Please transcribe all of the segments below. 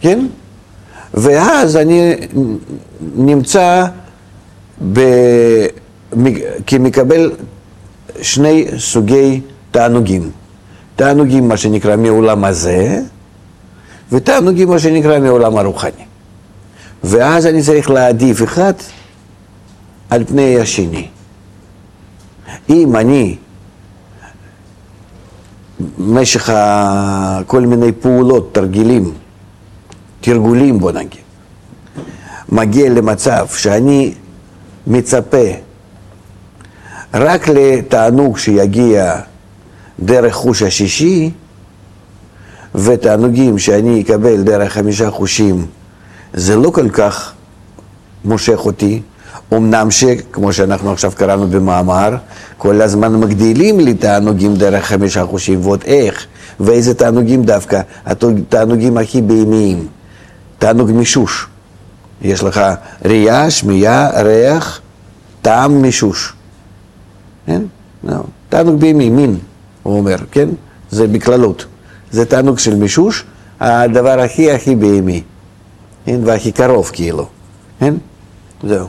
כן? ואז אני נמצא כמקבל שני סוגי תענוגים. תענוגים מה שנקרא מעולם הזה, ותענוגים מה שנקרא מעולם הרוחני. ואז אני צריך להעדיף אחד על פני השני. אם אני במשך כל מיני פעולות, תרגולים בוא נגיד, מגיע למצב שאני מצפה רק לתענוג שיגיע דרך חוש השישי, ותענוגים שאני אקבל דרך 5 חושים, זה לא כל כך מושך אותי, אמנם שכמו שאנחנו עכשיו קראנו במאמר, כל הזמן מגדילים לי תענוגים דרך 5 חושים, ועוד איך, ואיזה תענוגים דווקא, התענוגים הכי בהמיים, תענוג מישוש, יש לך ראייה, שמיעה, ריח, טעם, מישוש, כן? תענוג בהמי, מין, הוא אומר, כן? זה בכללות, זה תענוג של מישוש, הדבר הכי בהמי, כן? והכי קרוב כאילו, כן? זהו.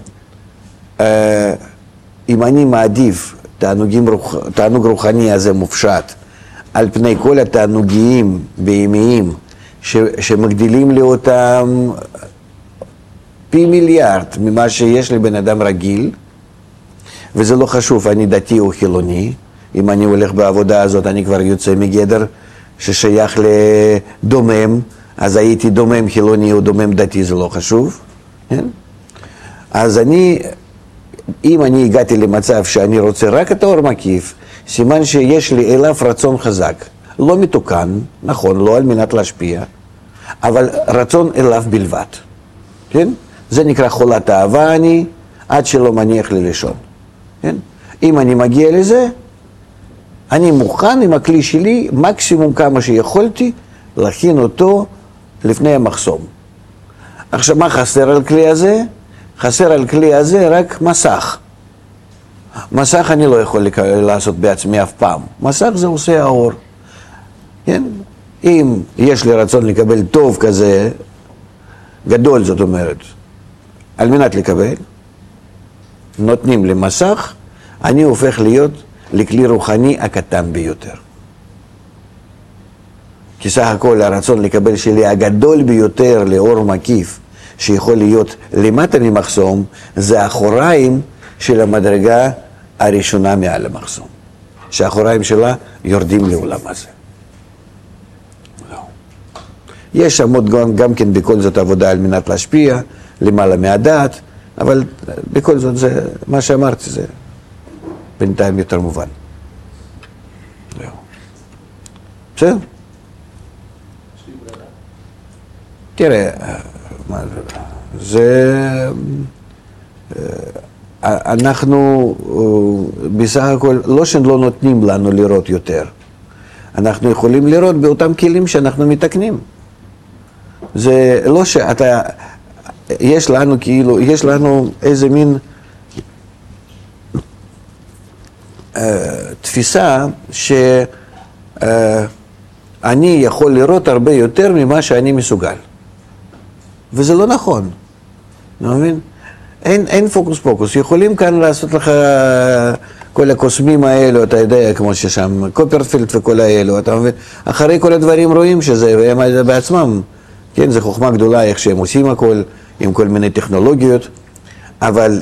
אם אני מעדיף תענוג רוחני הזה מופשט על פני כל התענוגים בהמיים שמגדילים לי אותם פי מיליארד ממה שיש לבן אדם רגיל, וזה לא חשוב, אני דתי או חילוני, אם אני הולך בעבודה הזאת אני כבר יוצא מגדר ששייך לדומם, אז הייתי דומם חילוני או דומם דתי, זה לא חשוב, כן? אז אם אני הגעתי למצב שאני רוצה רק את האור מקיף, סימן שיש לי אליו רצון חזק, לא מתוקן, נכון, לא על מנת להשפיע, אבל רצון אליו בלבד, כן? זה נקרא חולת אהבה אני, עד שלא מניח לי לישון, כן? אם אני מגיע לזה, אני מוכן עם הכלי שלי, מקסימום כמה שיכולתי, להכין אותו לפני המחסום. עכשיו, מה חסר על כלי הזה? חסר על כלי הזה רק מסך. מסך אני לא יכול לעשות בעצמי אף פעם. מסך זה עושה האור. כן? אם יש לי רצון לקבל טוב כזה, גדול זאת אומרת, על מנת לקבל, נותנים לי מסך, אני הופך להיות לכלי רוחני הקטן ביותר. כי סך הכל הרצון לקבל שלי הגדול ביותר לאור מקיף, שיכול להיות למטה ממחסום, זה האחוריים של המדרגה הראשונה מעל המחסום. שהאחוריים שלה יורדים לעולם הזה. לא. יש שם גם כן בכל זאת עבודה על מנת להשפיע, למעלה מהדעת, אבל בכל זאת זה, מה שאמרתי זה בינתיים יותר מובן. לא. בסדר? תראה, אנחנו בסך הכל לא שלא נותנים לנו לראות יותר, אנחנו יכולים לראות באותם כלים שאנחנו מתקנים. זה לא שאתה, יש לנו כאילו, יש לנו איזה מין תפיסה שאני יכול לראות הרבה יותר ממה שאני מסוגל. וזה לא נכון, אתה מבין? אין פוקוס פוקוס, יכולים כאן לעשות לך כל הקוסמים האלו, אתה יודע, כמו ששם, קופרפילד וכל האלו, אתה מבין? אחרי כל הדברים רואים שזה, והם בעצמם, כן, זה חוכמה גדולה איך שהם עושים הכל, עם כל מיני טכנולוגיות, אבל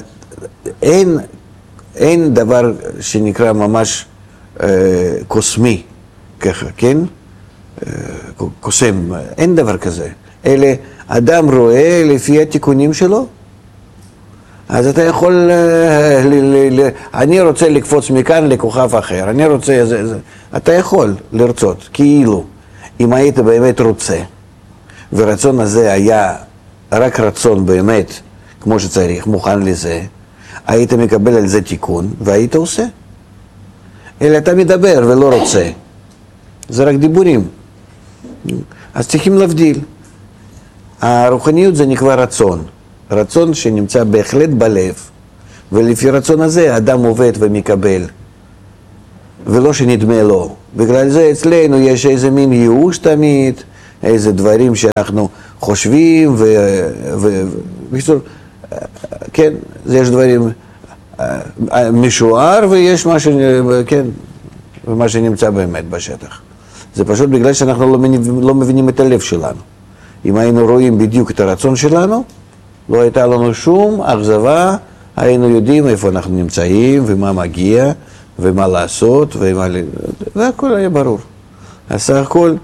אין דבר שנקרא ממש קוסמי, ככה, כן? קוסם, אין דבר כזה. אלה אדם רואה לפי התיקונים שלו, אז אתה יכול, אני רוצה לקפוץ מכאן לכוכב אחר, אני רוצה, אתה יכול לרצות, כאילו, אם היית באמת רוצה, ורצון הזה היה רק רצון באמת, כמו שצריך, מוכן לזה, היית מקבל על זה תיקון, והיית עושה. אלא אתה מדבר ולא רוצה, זה רק דיבורים. אז צריכים להבדיל. הרוחניות זה נקרא רצון, רצון שנמצא בהחלט בלב, ולפי רצון הזה אדם עובד ומקבל, ולא שנדמה לו. בגלל זה אצלנו יש איזה מין ייאוש תמיד, איזה דברים שאנחנו חושבים, ובקיצור, כן, יש דברים משוער ויש מה כן, ומה שנמצא באמת בשטח. זה פשוט בגלל שאנחנו לא מבינים את הלב שלנו. אם היינו רואים בדיוק את הרצון שלנו, לא הייתה לנו שום אכזבה, היינו יודעים איפה אנחנו נמצאים ומה מגיע ומה לעשות, והכל היה ברור. אז סך הכל,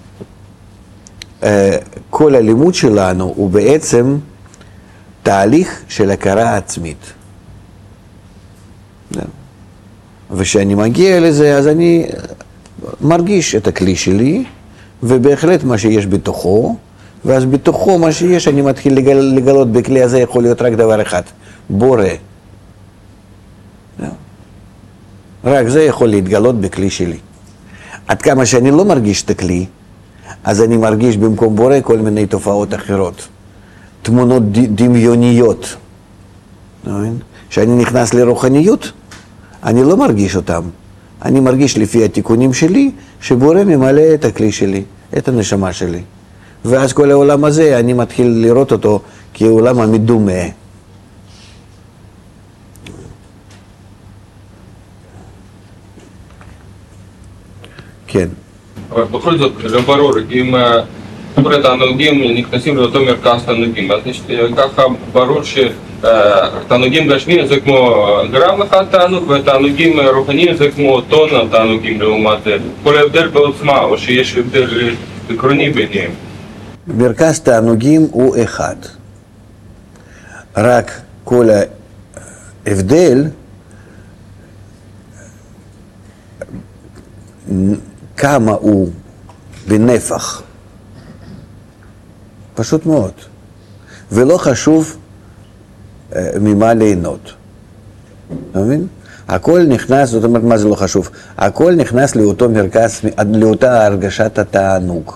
כל הלימוד שלנו הוא בעצם תהליך של הכרה עצמית. וכשאני מגיע לזה, אז אני מרגיש את הכלי שלי, ובהחלט מה שיש בתוכו, ואז בתוכו מה שיש, אני מתחיל לגלות בכלי הזה יכול להיות רק דבר אחד, בורא. רק זה יכול להתגלות בכלי שלי. עד כמה שאני לא מרגיש את הכלי, אז אני מרגיש במקום בורא כל מיני תופעות אחרות. תמונות דמיוניות. כשאני נכנס לרוחניות, אני לא מרגיש אותם. אני מרגיש לפי התיקונים שלי, שבורא ממלא את הכלי שלי, את הנשמה שלי. ואז כל העולם הזה, אני מתחיל לראות אותו כעולם המדומה. כן. אבל בכל זאת, לא ברור, אם התענוגים נכנסים לאותו מרכז תענוגים, אז ככה ברור שתענוגים גשמיים זה כמו גרם אחד תענוג, ותענוגים רוחניים זה כמו טון התענוגים לעומת זה. כל ההבדל בעוצמה, או שיש הבדל עקרוני ביניהם. מרכז תענוגים הוא אחד. רק כל ההבדל כמה הוא בנפח. פשוט מאוד. ולא חשוב ממה ליהנות. אתה מבין? הכל נכנס, זאת אומרת, מה זה לא חשוב? הכל נכנס לאותו מרכז, לאותה הרגשת התענוג.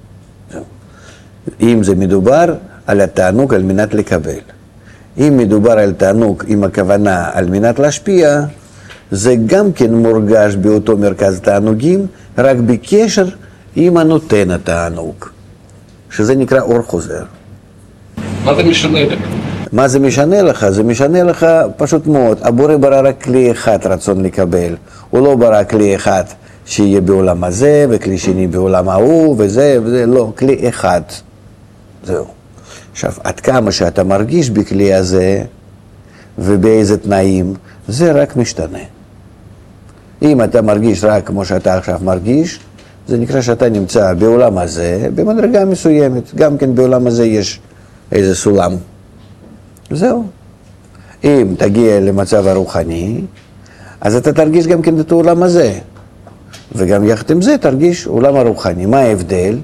אם זה מדובר על התענוג על מנת לקבל. אם מדובר על תענוג עם הכוונה על מנת להשפיע, זה גם כן מורגש באותו מרכז תענוגים, רק בקשר עם הנותן התענוג, שזה נקרא אור חוזר. מה זה משנה לך? מה זה משנה לך? זה משנה לך פשוט מאוד. הבורא ברא רק כלי אחד רצון לקבל. הוא לא ברא כלי אחד שיהיה בעולם הזה, וכלי שני בעולם ההוא, וזה, לא, כלי אחד. זהו. עכשיו, עד כמה שאתה מרגיש בכלי הזה, ובאיזה תנאים, זה רק משתנה. אם אתה מרגיש רק כמו שאתה עכשיו מרגיש, זה נקרא שאתה נמצא בעולם הזה, במדרגה מסוימת. גם כן בעולם הזה יש איזה סולם. זהו. אם תגיע למצב הרוחני, אז אתה תרגיש גם כן את העולם הזה. וגם יחד עם זה תרגיש עולם הרוחני. מה ההבדל?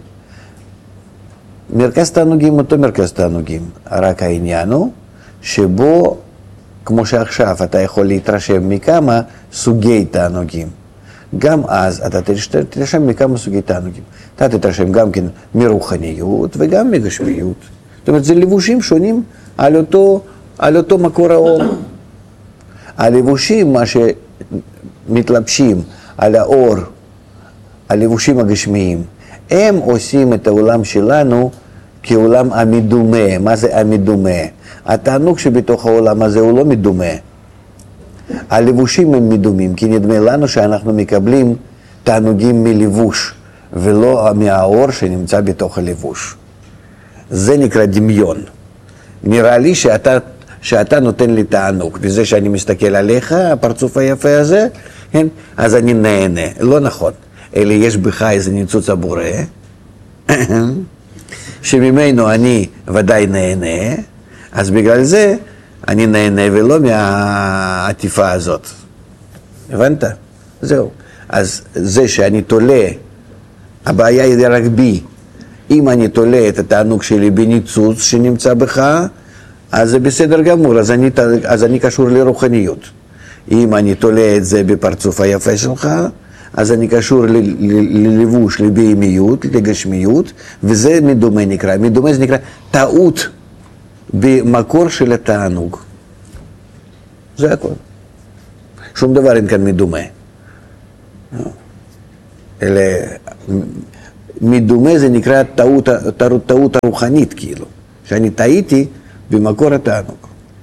מרכז תענוגים אותו מרכז תענוגים. רק העניין הוא שבו, כמו שעכשיו אתה יכול להתרשם מכמה סוגי תענוגים. גם אז אתה תתרשם מכמה סוגי תענוגים. אתה תתרשם גם כן מרוחניות וגם מגשמיות. זאת אומרת, זה לבושים שונים על אותו מקור האור. הלבושים, מה שמתלבשים על האור, הלבושים הגשמיים, הם עושים את העולם שלנו כעולם המדומה. מה זה המדומה? התענוג שבתוך העולם הזה הוא לא מדומה. הלבושים הם מדומים, כי נדמה לנו שאנחנו מקבלים תענוגים מלבוש, ולא מהאור שנמצא בתוך הלבוש. זה נקרא דמיון. נראה לי שאתה נותן לי תענוג, בזה שאני מסתכל עליך, הפרצוף היפה הזה, כן? אז אני נהנה. לא נכון. אלא יש בך איזה ניצוץ הבורא, שממנו אני ודאי נהנה, אז בגלל זה אני נהנה ולא מהעטיפה הזאת. הבנת? זהו. אז זה שאני תולה, הבעיה היא רק בי. אם אני תולה את התענוג שלי בניצוץ שנמצא בך, אז זה בסדר גמור, אז אני קשור לרוחניות. אם אני תולה את זה בפרצוף היפה שלך, אז אני קשור ללבוש, לבהמיות, לגשמיות, וזה מדומה נקרא. מדומה זה נקרא טעות במקור של התענוג. זה הכל. שום דבר אין כאן מדומה. אלא מדומה זה נקרא טעות הרוחנית, כאילו. שאני טעיתי במקור התענוג.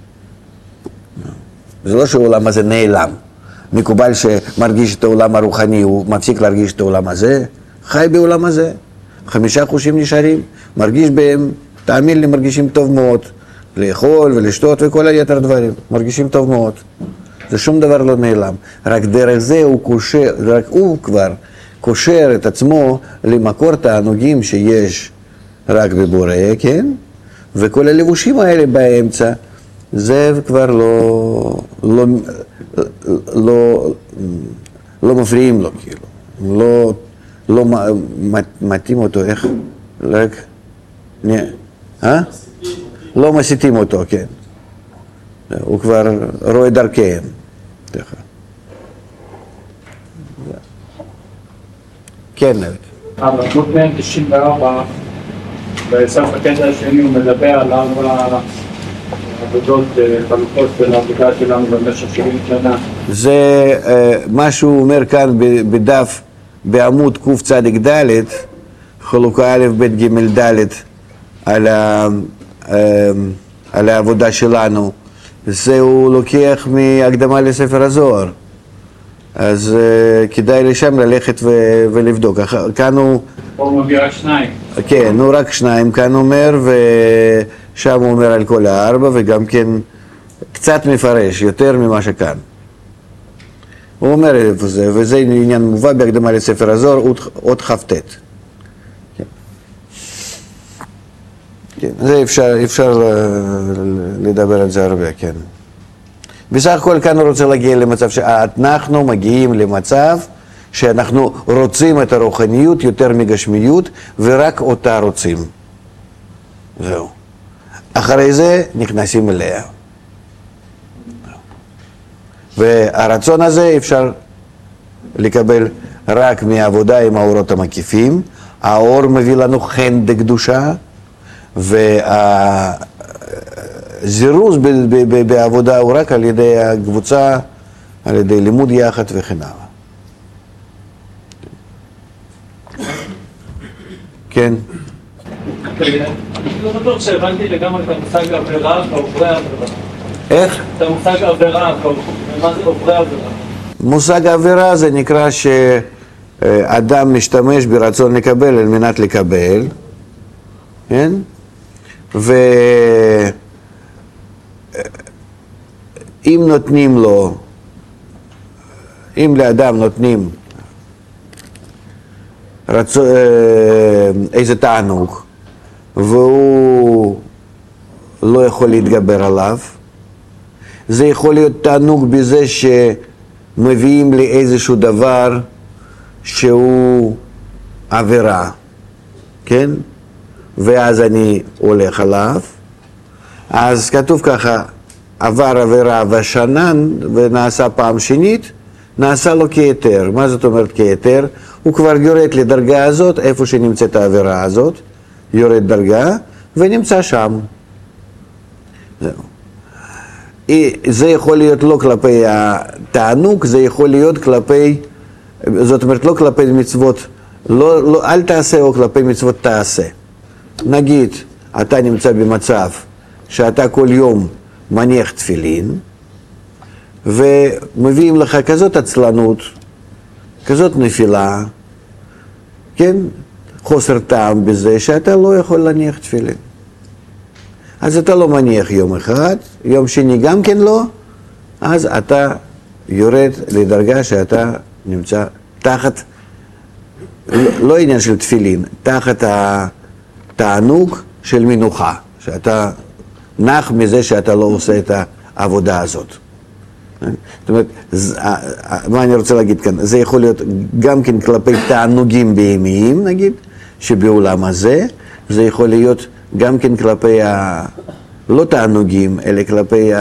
זה לא שהעולם הזה נעלם. מקובל שמרגיש את העולם הרוחני, הוא מפסיק להרגיש את העולם הזה, חי בעולם הזה. 5 חושים נשארים, מרגיש בהם, תאמין לי, מרגישים טוב מאוד. לאכול ולשתות וכל היתר דברים, מרגישים טוב מאוד. זה שום דבר לא נעלם. רק דרך זה הוא קושר, רק הוא כבר קושר את עצמו למקור תענוגים שיש רק בבורא, כן? וכל הלבושים האלה באמצע, זה כבר לא מפריעים לו, כאילו. לא מתאים אותו, איך? רק... לא מסיתים אותו, כן. הוא כבר רואה דרכיהם. כן, נבט. אבל בעמוד 194, בסוף הקטע השני הוא מדבר על 4 עבודות חלוקות של העבודה שלנו במשך 70 שנה. זה מה שהוא אומר כאן בדף, בעמוד קצ"ד, חלוקה א' ב' ג' ד' על העבודה שלנו. זה הוא לוקח מהקדמה לספר הזוהר. אז כדאי לשם ללכת ולבדוק. כאן הוא... הוא מביא רק 2. כן, הוא רק 2 כאן אומר, ושם הוא אומר על כל 4, וגם כן קצת מפרש, יותר ממה שכאן. הוא אומר איפה זה, וזה עניין מובא בהקדמה לספר הזוהר, עוד כ"ט. כן, זה אפשר לדבר על זה הרבה, כן. בסך הכל כאן הוא רוצה להגיע למצב שאנחנו מגיעים למצב שאנחנו רוצים את הרוחניות יותר מגשמיות, ורק אותה רוצים. זהו. אחרי זה נכנסים אליה. והרצון הזה אפשר לקבל רק מהעבודה עם האורות המקיפים. האור מביא לנו חן דקדושה, והזירוז בעבודה הוא רק על ידי הקבוצה, על ידי לימוד יחד וכן הלאה. כן? אני לא בטוח שהבנתי לגמרי את המושג עבירה ועוברי עבירה. איך? את המושג עבירה, מה זה עוברי עבירה? מושג עבירה זה נקרא שאדם משתמש ברצון לקבל על מנת לקבל, כן? ואם נותנים לו, אם לאדם נותנים איזה תענוג והוא לא יכול להתגבר עליו, זה יכול להיות תענוג בזה שמביאים לי איזשהו דבר שהוא עבירה, כן? ואז אני הולך עליו, אז כתוב ככה, עבר עבירה ושנן ונעשה פעם שנית, נעשה לו כיתר. מה זאת אומרת כיתר? הוא כבר יורד לדרגה הזאת, איפה שנמצאת העבירה הזאת, יורד דרגה ונמצא שם. זהו. זה יכול להיות לא כלפי התענוג, זה יכול להיות כלפי, זאת אומרת לא כלפי מצוות, לא, אל תעשה או כלפי מצוות תעשה. נגיד, אתה נמצא במצב שאתה כל יום מניח תפילין, ומביאים לך כזאת עצלנות, כזאת נפילה, כן? חוסר טעם בזה שאתה לא יכול להניח תפילין. אז אתה לא מניח יום אחד, יום שני גם כן לא, אז אתה יורד לדרגה שאתה נמצא תחת, לא עניין של תפילין, תחת התענוג של מנוחה, שאתה נח מזה שאתה לא עושה את העבודה הזאת. זאת אומרת, מה אני רוצה להגיד כאן? זה יכול להיות גם כן כלפי תענוגים בהמיים, נגיד, שבעולם הזה, זה יכול להיות גם כן כלפי לא תענוגים, אלא כלפי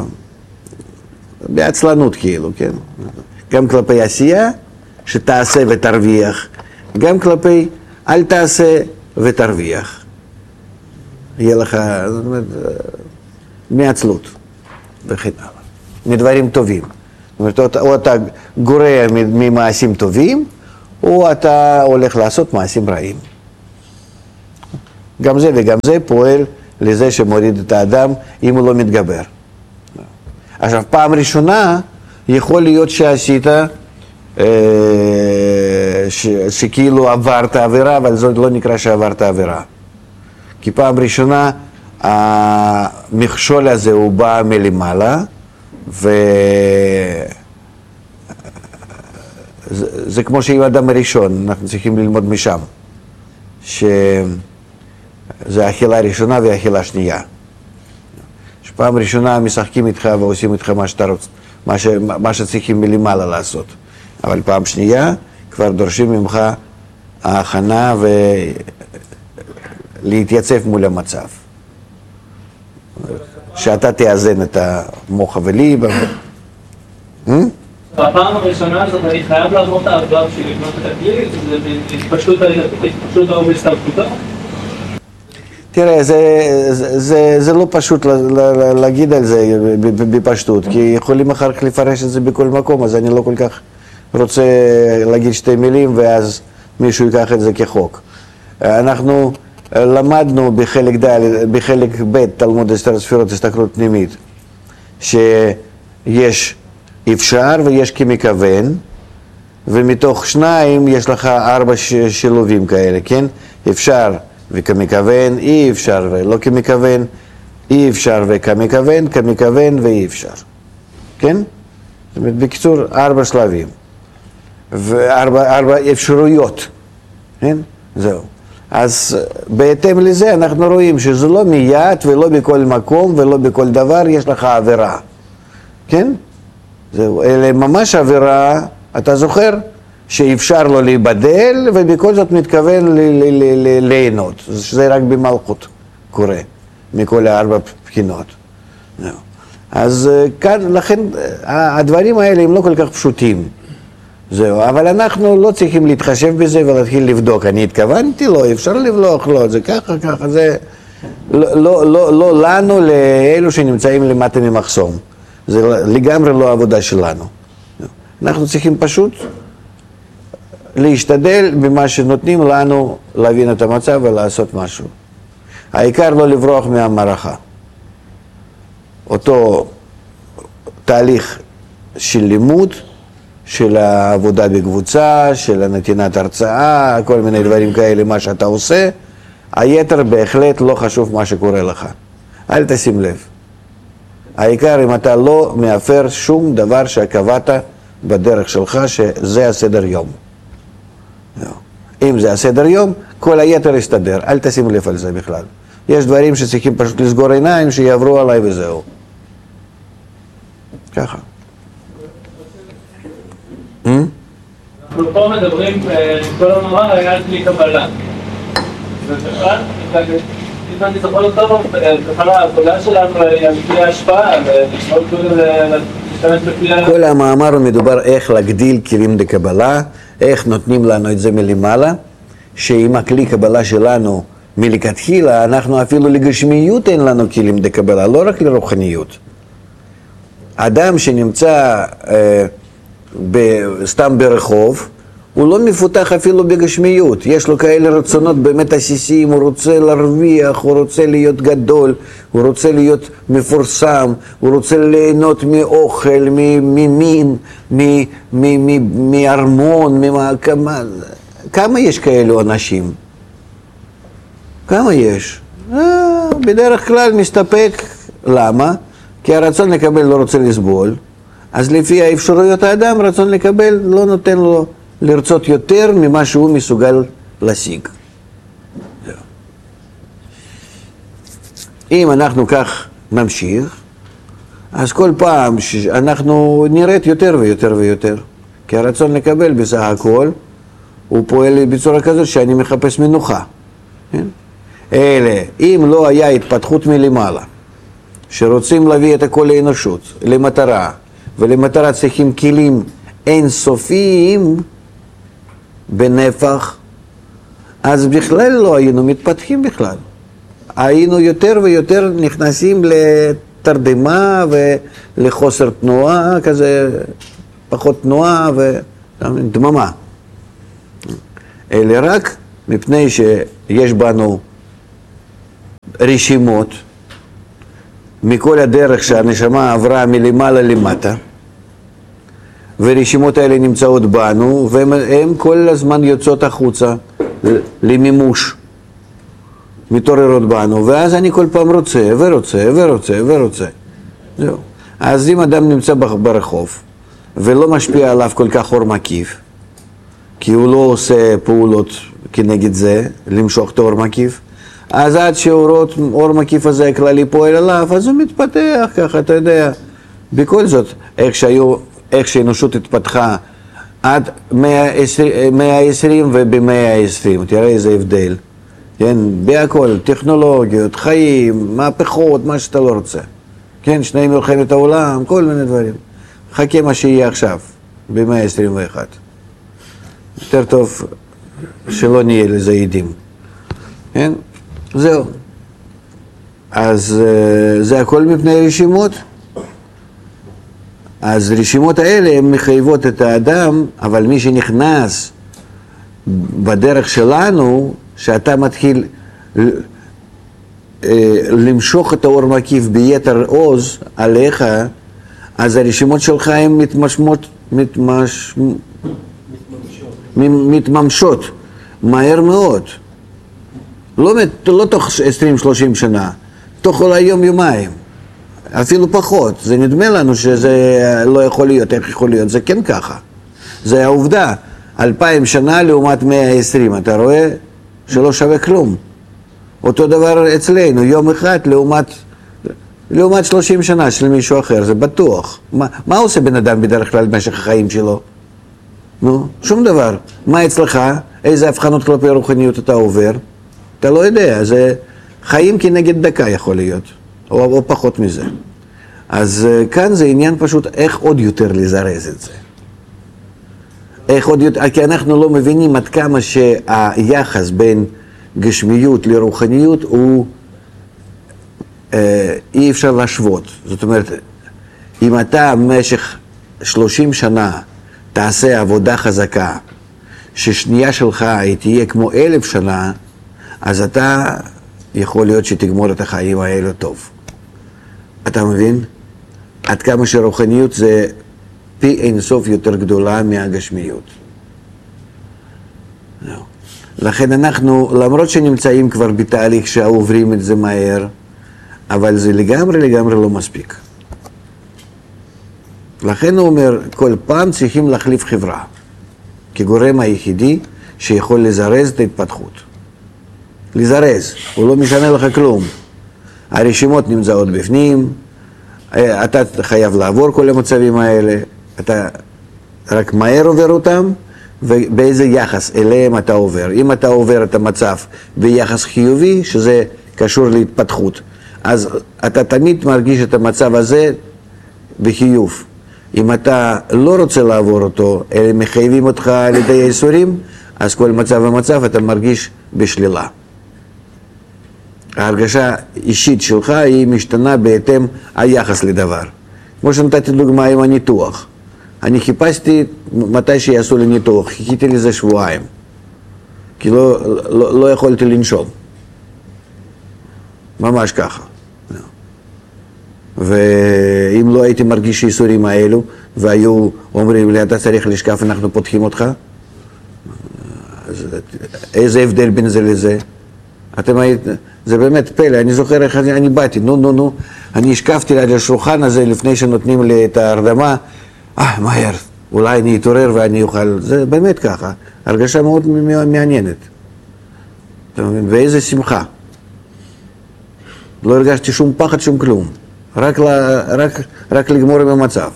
בעצלנות כאילו, כן? גם כלפי עשייה, שתעשה ותרוויח, גם כלפי אל תעשה ותרוויח. יהיה לך, זאת אומרת, מעצלות וכן הלאה. מדברים טובים. זאת אומרת, או אתה גורע ממעשים טובים, או אתה הולך לעשות מעשים רעים. גם זה וגם זה פועל לזה שמוריד את האדם אם הוא לא מתגבר. עכשיו, פעם ראשונה יכול להיות שעשית, שכאילו עברת עבירה, אבל זה לא נקרא שעברת עבירה. כי פעם ראשונה המכשול הזה הוא בא מלמעלה, זה כמו שעם האדם הראשון, אנחנו צריכים ללמוד משם, שזה האכילה הראשונה והאכילה השנייה. שפעם ראשונה משחקים איתך ועושים איתך מה שאתה רוצה, מה שצריכים מלמעלה לעשות. אבל פעם שנייה כבר דורשים ממך ההכנה ולהתייצב מול המצב. שאתה תאזן את המוח וליבה. בפעם הראשונה הזאת אני חייב לעבור את העבודה שלי לבנות את הכלי, זה התפשטות האור בהסתלקותו? תראה, זה לא פשוט להגיד על זה בפשטות, כי יכולים אחר כך לפרש את זה בכל מקום, אז אני לא כל כך רוצה להגיד שתי מילים ואז מישהו ייקח את זה כחוק. אנחנו למדנו בחלק ב' תלמוד אסתר ספירות הסתכלות פנימית, שיש אפשר ויש כמכוון, ומתוך שניים יש לך 4 שילובים כאלה, כן? אפשר וכמכוון, אי אפשר ולא כמכוון, אי אפשר וכמכוון, כמכוון ואי אפשר, כן? זאת אומרת, בקיצור, 4 שלבים, ו4 אפשרויות, כן? זהו. אז בהתאם לזה אנחנו רואים שזה לא מיד ולא בכל מקום ולא בכל דבר יש לך עבירה, כן? זהו, אלה ממש עבירה, אתה זוכר? שאפשר לו להיבדל ובכל זאת מתכוון ליהנות, שזה רק במלכות קורה, מכל 4 בחינות. אז כאן, לכן הדברים האלה הם לא כל כך פשוטים. זהו, אבל אנחנו לא צריכים להתחשב בזה ולהתחיל לבדוק. אני התכוונתי לו, אפשר לבלוח לו, זה ככה, זה לא לנו, לאלו שנמצאים למטה ממחסום. זה לגמרי לא העבודה שלנו. אנחנו צריכים פשוט להשתדל במה שנותנים לנו להבין את המצב ולעשות משהו. העיקר לא לברוח מהמערכה. אותו תהליך של לימוד, של העבודה בקבוצה, של נתינת הרצאה, כל מיני דברים כאלה, מה שאתה עושה, היתר בהחלט לא חשוב מה שקורה לך. אל תשים לב. העיקר אם אתה לא מאפר שום דבר שקבעת בדרך שלך, שזה הסדר יום. אם זה הסדר יום, כל היתר יסתדר, אל תשים לב על זה בכלל. יש דברים שצריכים פשוט לסגור עיניים, שיעברו עליי וזהו. ככה. אנחנו פה מדברים, כל המאמר היה על כלי קבלה. ובכלל, אם אני זוכר אותו, בכלל העבודה שלנו היא על כלי ההשפעה, ולשמור להשתמש בכלי... כל המאמר הוא מדובר איך להגדיל כלים דקבלה, איך נותנים לנו את זה מלמעלה, שעם הכלי קבלה שלנו מלכתחילה, אנחנו אפילו לגשמיות אין לנו כלים דקבלה, לא רק לרוחניות. אדם שנמצא סתם ברחוב, הוא לא מפותח אפילו בגשמיות, יש לו כאלה רצונות באמת עסיסיים, הוא רוצה להרוויח, הוא רוצה להיות גדול, הוא רוצה להיות מפורסם, הוא רוצה ליהנות מאוכל, ממין, מארמון, כמה יש כאלו אנשים? כמה יש? בדרך כלל מסתפק, למה? כי הרצון לקבל לא רוצה לסבול, אז לפי האפשרויות האדם, רצון לקבל לא נותן לו לרצות יותר ממה שהוא מסוגל להשיג. אם אנחנו כך נמשיך, אז כל פעם שאנחנו נראית יותר ויותר ויותר, כי הרצון לקבל בסך הכל, הוא פועל בצורה כזאת שאני מחפש מנוחה. אלה, אם לא היה התפתחות מלמעלה, שרוצים להביא את הכל לאנושות, למטרה, ולמטרה צריכים כלים אינסופיים בנפח, אז בכלל לא היינו מתפתחים בכלל. היינו יותר ויותר נכנסים לתרדמה ולחוסר תנועה, כזה פחות תנועה ודממה. אלא רק מפני שיש בנו רשימות מכל הדרך שהנשמה עברה מלמעלה למטה, ורשימות האלה נמצאות בנו, והן כל הזמן יוצאות החוצה למימוש, מתעוררות בנו, ואז אני כל פעם רוצה ורוצה ורוצה ורוצה. זהו. אז אם אדם נמצא ברחוב ולא משפיע עליו כל כך אור מקיף, כי הוא לא עושה פעולות כנגד זה, למשוך את האור מקיף, אז עד שהאור מקיף הזה הכללי פועל עליו, אז הוא מתפתח ככה, אתה יודע. בכל זאת, איך שהאנושות התפתחה עד 120 וב-120, תראה איזה הבדל. כן, בהכל, טכנולוגיות, חיים, מהפכות, מה שאתה לא רוצה. כן, שני מלחמת העולם, כל מיני דברים. חכה מה שיהיה עכשיו, ב-121. יותר טוב שלא נהיה לזה עדים. כן? זהו. אז זה הכל מפני רשימות. אז רשימות האלה הן מחייבות את האדם, אבל מי שנכנס בדרך שלנו, שאתה מתחיל למשוך את האור מקיף ביתר עוז עליך, אז הרשימות שלך הן מתממשות מהר מאוד. לא תוך 20-30 שנה, תוך אולי יום-יומיים, אפילו פחות. זה נדמה לנו שזה לא יכול להיות, איך יכול להיות? זה כן ככה. זה העובדה. 2000 שנה לעומת 120, אתה רואה? שלא שווה כלום. אותו דבר אצלנו, יום אחד לעומת 30 שנה של מישהו אחר, זה בטוח. מה עושה בן אדם בדרך כלל במשך החיים שלו? נו, שום דבר. מה אצלך? איזה הבחנות כלפי רוחניות אתה עובר? אתה לא יודע, זה חיים כנגד דקה יכול להיות, או פחות מזה. אז כאן זה עניין פשוט איך עוד יותר לזרז את זה. איך עוד יותר, כי אנחנו לא מבינים עד כמה שהיחס בין גשמיות לרוחניות הוא אי אפשר להשוות. זאת אומרת, אם אתה במשך 30 שנה תעשה עבודה חזקה, ששנייה שלך תהיה כמו 1000 שנה, אז אתה יכול להיות שתגמור את החיים האלה טוב. אתה מבין? עד כמה שרוחניות זה פי אינסוף יותר גדולה מהגשמיות. לכן אנחנו, למרות שנמצאים כבר בתהליך שעוברים את זה מהר, אבל זה לגמרי לא מספיק. לכן הוא אומר, כל פעם צריכים להחליף חברה, כגורם היחידי שיכול לזרז את ההתפתחות. לזרז, הוא לא משנה לך כלום. הרשימות נמצאות בפנים, אתה חייב לעבור כל המצבים האלה, אתה רק מהר עובר אותם, ובאיזה יחס אליהם אתה עובר. אם אתה עובר את המצב ביחס חיובי, שזה קשור להתפתחות, אז אתה תמיד מרגיש את המצב הזה בחיוב. אם אתה לא רוצה לעבור אותו, אלא מחייבים אותך על ידי האיסורים, אז כל מצב ומצב אתה מרגיש בשלילה. ההרגשה אישית שלך היא משתנה בהתאם היחס לדבר. כמו שנתתי דוגמה עם הניתוח. אני חיפשתי מתי שיעשו לי ניתוח, חיכיתי לזה שבועיים, כי לא יכולתי לנשום. ממש ככה. ואם לא הייתי מרגיש איסורים האלו, והיו אומרים לי, אתה צריך לשקף, אנחנו פותחים אותך, אז איזה הבדל בין זה לזה? זה באמת פלא, אני זוכר איך אני באתי, אני השקפתי על השולחן הזה לפני שנותנים לי את ההרדמה, מהר, אולי אני אתעורר ואני אוכל, זה באמת ככה, הרגשה מאוד מעניינת. ואיזה שמחה. לא הרגשתי שום פחד, שום כלום. רק לגמור עם המצב.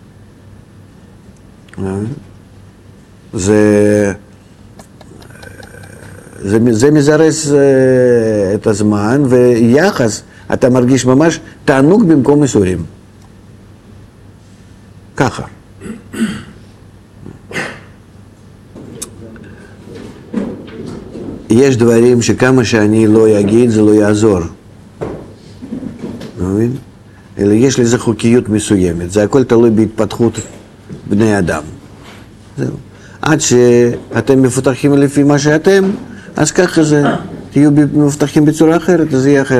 זה מזרז את הזמן, ויחס, אתה מרגיש ממש תענוג במקום איסורים. ככה. יש דברים שכמה שאני לא אגיד, זה לא יעזור. מבין? אלא יש לזה חוקיות מסוימת. זה הכל תלוי בהתפתחות בני אדם. זהו. עד שאתם מפותחים לפי מה שאתם, אז ככה זה, תהיו מפותחים בצורה אחרת, אז זה יהיה אחרת.